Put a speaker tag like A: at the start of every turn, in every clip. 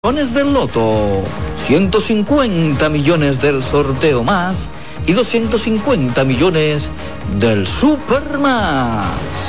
A: Millones del loto, 150 millones del sorteo más y 250 millones del Supermás.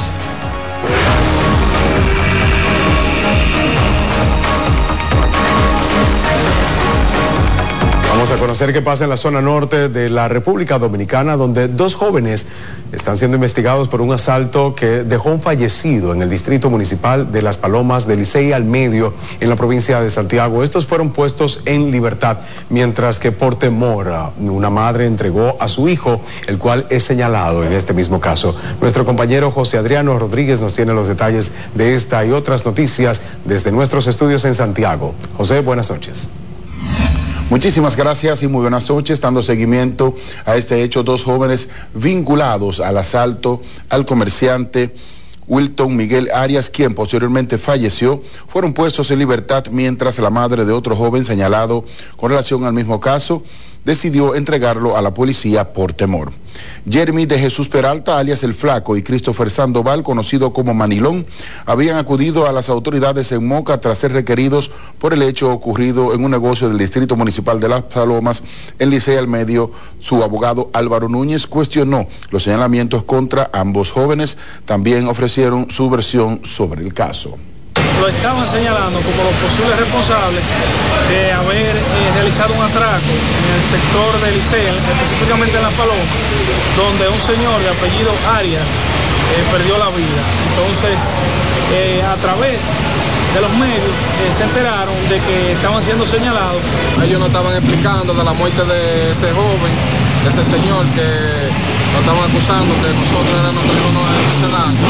B: Vamos a conocer qué pasa en la zona norte de la República Dominicana, donde dos jóvenes están siendo investigados por un asalto que dejó un fallecido en el distrito municipal de Las Palomas de Licey al Medio, en la provincia de Santiago. Estos fueron puestos en libertad, mientras que por temor una madre entregó a su hijo, el cual es señalado en este mismo caso. Nuestro compañero José Adriano Rodríguez nos tiene los detalles de esta y otras noticias desde nuestros estudios en Santiago. José, buenas noches.
C: Muchísimas gracias y muy buenas noches. Dando seguimiento a este hecho, dos jóvenes vinculados al asalto al comerciante Wilton Miguel Arias, quien posteriormente falleció, fueron puestos en libertad, mientras la madre de otro joven señalado con relación al mismo caso decidió entregarlo a la policía por temor. Jeremy de Jesús Peralta, alias El Flaco, y Christopher Sandoval, conocido como Manilón, habían acudido a las autoridades en Moca tras ser requeridos por el hecho ocurrido en un negocio del Distrito Municipal de Las Palomas, en Licey al Medio. Su abogado Álvaro Núñez cuestionó los señalamientos contra ambos jóvenes. También ofrecieron su versión sobre el caso.
D: Lo estaban señalando como los posibles responsables de haber realizado un atraco en el sector de Licey, específicamente en Las Palomas, donde un señor de apellido Arias perdió la vida. Entonces, a través de los medios se enteraron de que estaban siendo señalados.
E: Ellos nos estaban explicando de la muerte de ese joven, de ese señor que nos estaban acusando que nosotros éramos los que nos hacen daño.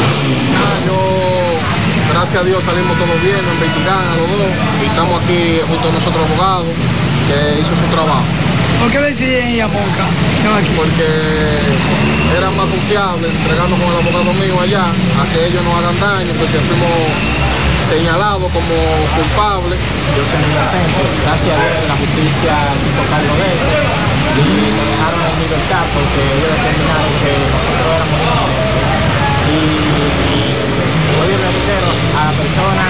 E: Gracias a Dios salimos todos bien, nos investigaron a los dos y estamos aquí junto a nuestro abogado que hizo su trabajo.
F: ¿Por qué deciden ir a Moca? No aquí.
E: Porque era más confiable entregando con el abogado mío allá a que ellos nos hagan daño, porque fuimos señalados como culpables.
G: Yo soy inocente, gracias a Dios la justicia se hizo cargo de eso y nos dejaron en libertad porque ellos determinaron que nosotros éramos inocentes. Y hoy me reitero a la persona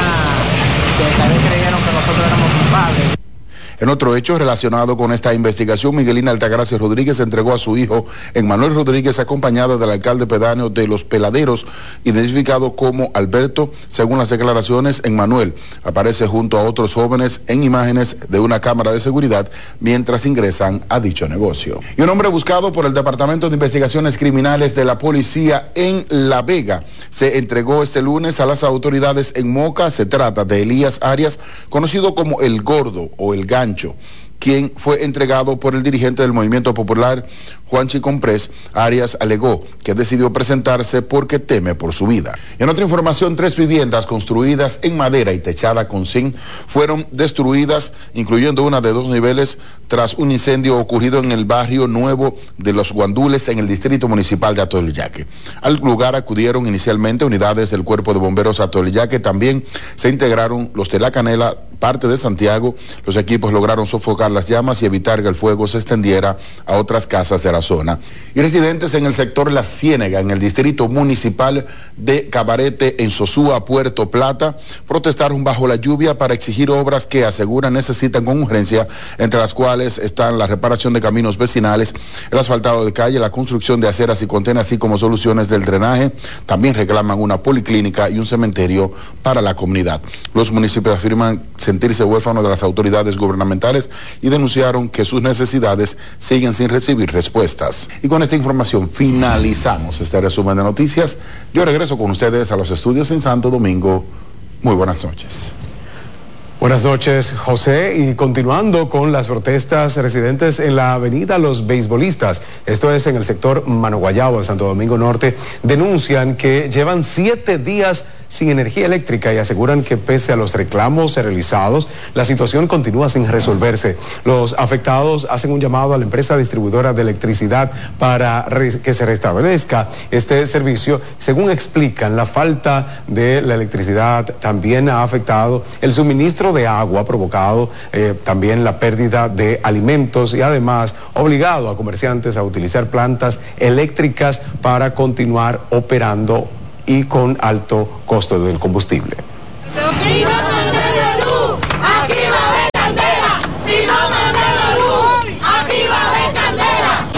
G: que también creyeron que nosotros éramos culpables.
C: En otro hecho relacionado con esta investigación, Miguelina Altagracia Rodríguez entregó a su hijo Emmanuel Rodríguez, acompañada del alcalde pedáneo de Los Peladeros, identificado como Alberto. Según las declaraciones, Emmanuel aparece junto a otros jóvenes en imágenes de una cámara de seguridad mientras ingresan a dicho negocio. Y un hombre buscado por el Departamento de Investigaciones Criminales de la Policía en La Vega se entregó este lunes a las autoridades en Moca. Se trata de Elías Arias, conocido como El Gordo o El Gancho, quien fue entregado por el dirigente del Movimiento Popular, Juanchi Comprés. Arias alegó que decidió presentarse porque teme por su vida. En otra información, 3 viviendas construidas en madera y techada con zinc fueron destruidas, incluyendo una de 2 niveles, tras un incendio ocurrido en el barrio Nuevo de Los Guandules, en el distrito municipal de Atoyaque. Al lugar acudieron inicialmente unidades del Cuerpo de Bomberos Atoyaque. También se integraron los de La Canela, parte de Santiago. Los equipos lograron sofocar las llamas y evitar que el fuego se extendiera a otras casas de la zona. Y residentes en el sector La Ciénega, en el distrito municipal de Cabarete, en Sosúa, Puerto Plata, protestaron bajo la lluvia para exigir obras que aseguran necesitan con urgencia, entre las cuales están la reparación de caminos vecinales, el asfaltado de calle, la construcción de aceras y contenes, así como soluciones del drenaje. También reclaman una policlínica y un cementerio para la comunidad. Los municipios afirman sentirse huérfanos de las autoridades gubernamentales y denunciaron que sus necesidades siguen sin recibir respuestas. Y con esta información finalizamos este resumen de noticias. Yo regreso con ustedes a los estudios en Santo Domingo. Muy buenas noches.
B: Buenas noches, José. Y continuando con las protestas, residentes en la avenida Los Beisbolistas, esto es en el sector Manoguayabo de Santo Domingo Norte, denuncian que llevan 7 días sin energía eléctrica y aseguran que pese a los reclamos realizados, la situación continúa sin resolverse. Los afectados hacen un llamado a la empresa distribuidora de electricidad para que se restablezca este servicio. Según explican, la falta de la electricidad también ha afectado el suministro de agua, ha provocado también la pérdida de alimentos y además obligado a comerciantes a utilizar plantas eléctricas para continuar operando y con alto costo del combustible.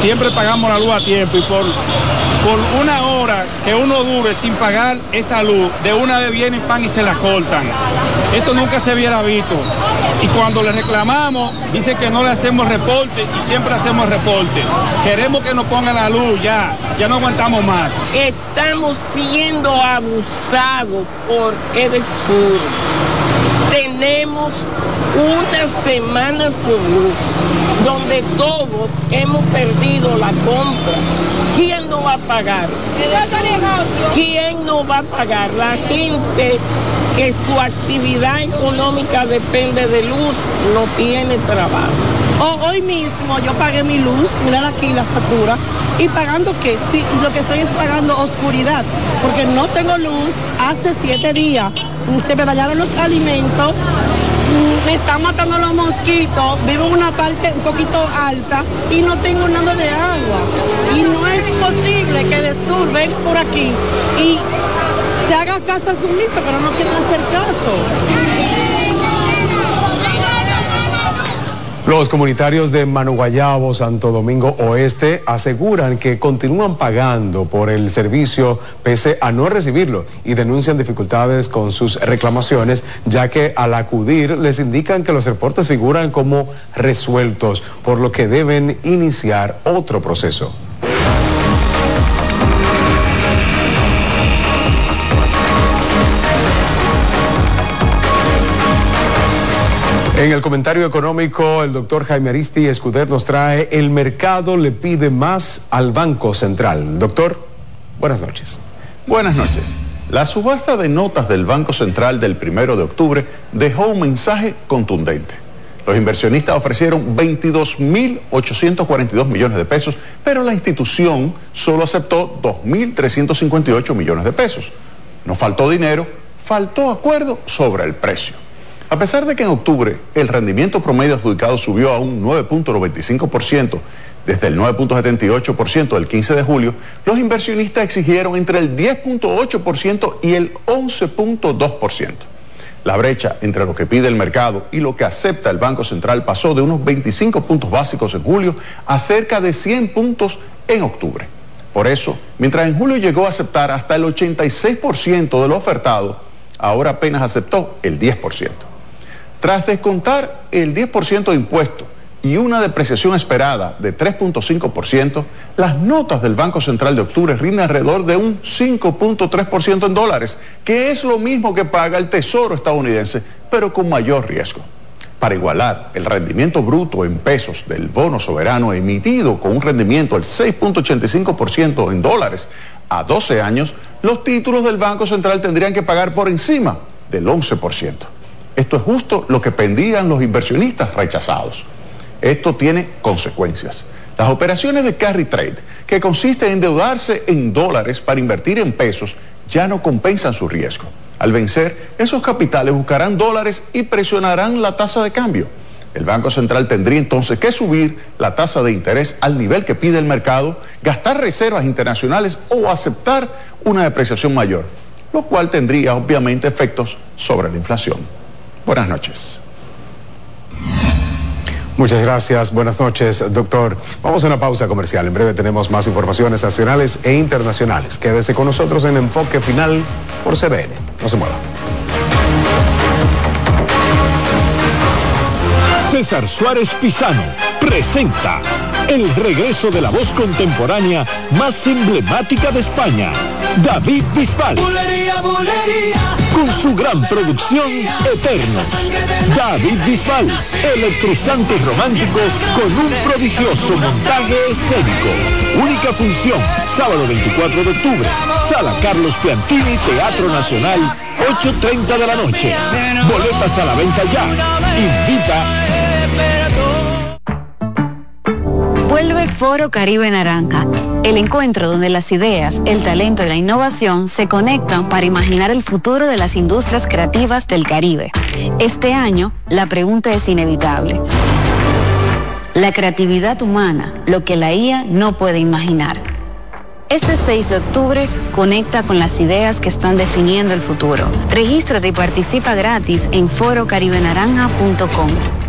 D: siempre pagamos la luz a tiempo y por una hora que uno dure sin pagar esa luz, de una vez vienen pan y se la cortan. Esto nunca se hubiera visto. Y cuando le reclamamos, dicen que no le hacemos reporte y siempre hacemos reporte. Queremos que nos pongan la luz ya no aguantamos más.
H: Estamos siendo abusados por Edesur. Tenemos una semana sin luz, donde todos hemos perdido la compra. ¿Quién no va a pagar? ¿Quién no va a pagar? La gente que su actividad económica depende de luz no tiene trabajo.
I: Hoy mismo yo pagué mi luz, mirad aquí la factura, y pagando qué, sí, lo que estoy es pagando oscuridad, porque no tengo luz hace 7 días, se me dañaron los alimentos, me están matando los mosquitos, vivo en una parte un poquito alta y no tengo nada de agua. Y no es posible que Edesur venga por aquí y se haga caso a su misa, pero no quieren hacer caso.
B: Los comunitarios de Manoguayabo, Santo Domingo Oeste, aseguran que continúan pagando por el servicio pese a no recibirlo y denuncian dificultades con sus reclamaciones, ya que al acudir les indican que los reportes figuran como resueltos, por lo que deben iniciar otro proceso. En el comentario económico, el doctor Jaime Aristi Escuder nos trae: el mercado le pide más al Banco Central. Doctor, buenas noches.
J: Buenas noches. La subasta de notas del Banco Central del 1 de octubre dejó un mensaje contundente. Los inversionistas ofrecieron 22.842 millones de pesos, pero la institución solo aceptó 2.358 millones de pesos. No faltó dinero, faltó acuerdo sobre el precio. A pesar de que en octubre el rendimiento promedio adjudicado subió a un 9.95%, desde el 9.78% del 15 de julio, los inversionistas exigieron entre el 10.8% y el 11.2%. La brecha entre lo que pide el mercado y lo que acepta el Banco Central pasó de unos 25 puntos básicos en julio a cerca de 100 puntos en octubre. Por eso, mientras en julio llegó a aceptar hasta el 86% de lo ofertado, ahora apenas aceptó el 10%. Tras descontar el 10% de impuesto y una depreciación esperada de 3.5%, las notas del Banco Central de octubre rinden alrededor de un 5.3% en dólares, que es lo mismo que paga el Tesoro estadounidense, pero con mayor riesgo. Para igualar el rendimiento bruto en pesos del bono soberano emitido con un rendimiento del 6.85% en dólares a 12 años, los títulos del Banco Central tendrían que pagar por encima del 11%. Esto es justo lo que pedían los inversionistas rechazados. Esto tiene consecuencias. Las operaciones de carry trade, que consiste en endeudarse en dólares para invertir en pesos, ya no compensan su riesgo. Al vencer, esos capitales buscarán dólares y presionarán la tasa de cambio. El Banco Central tendría entonces que subir la tasa de interés al nivel que pide el mercado, gastar reservas internacionales o aceptar una depreciación mayor, lo cual tendría obviamente efectos sobre la inflación. Buenas noches.
B: Muchas gracias, buenas noches, doctor. Vamos a una pausa comercial. En breve tenemos más informaciones nacionales e internacionales. Quédese con nosotros en Enfoque Final por CDN. No se mueva.
K: César Suárez Pisano presenta el regreso de la voz contemporánea más emblemática de España, David Bisbal.
L: Bulería, bulería.
K: Con su gran producción Eternos. David Bisbal, electrizante y romántico con un prodigioso montaje escénico. Única función, sábado 24 de octubre, Sala Carlos Piantini, Teatro Nacional, 8:30 de la noche. Boletas a la venta ya. Invita.
M: Vuelve Foro Caribe Naranja, el encuentro donde las ideas, el talento y la innovación se conectan para imaginar el futuro de las industrias creativas del Caribe. Este año, la pregunta es inevitable. La creatividad humana, lo que la IA no puede imaginar. Este 6 de octubre, conecta con las ideas que están definiendo el futuro. Regístrate y participa gratis en forocaribenaranja.com.